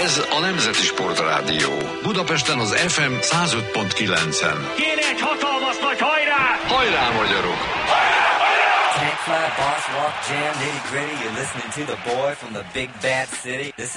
Ez a Nemzeti Sportrádió. Budapesten az FM 105.9-en. Kéne egy hatalmas nagy hajrá! Hajrá, magyarok! Tank fly, boss walk, jam, nitty gritty. You're listening to the boy from the big bad city. This